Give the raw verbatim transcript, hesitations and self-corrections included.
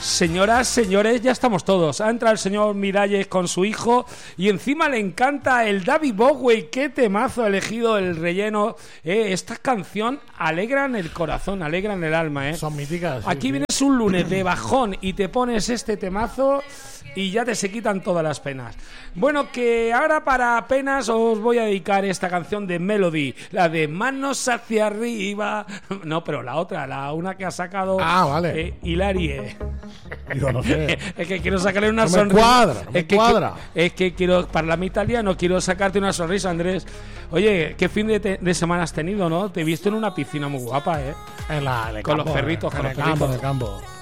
Señoras, señores, ya estamos todos. Ha entrado el señor Miralles con su hijo y encima le encanta el David Bowie. Qué temazo ha elegido el relleno. Eh, esta canción alegran el corazón, alegran el alma. Eh. Son míticas. Aquí sí, vienes sí. un lunes de bajón y te pones este temazo y ya te se quitan todas las penas. Bueno, que ahora para penas os voy a dedicar esta canción de Melody, la de Manos hacia arriba. No, pero la otra, la una que ha sacado Ah, vale. eh, Hilarie. Yo no sé. Es que quiero sacarle una No me sonrisa. cuadra, no me es que, cuadra. Es que quiero, para mi italiano, quiero sacarte una sonrisa, Andrés. Oye, qué fin de, te, de semana has tenido, ¿no? Te he visto en una piscina muy guapa, ¿eh? En la, en el Con campo, los perritos, en con el los campo, perritos. en el campo.